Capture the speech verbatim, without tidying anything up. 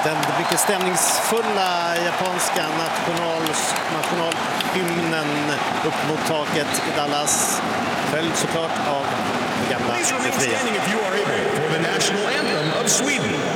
Den mycket stämningsfulla japanska national, nationalhymnen upp mot taket i Dallas. Följd såklart av det gamla Please remain standing if you are able for the national anthem of Sweden.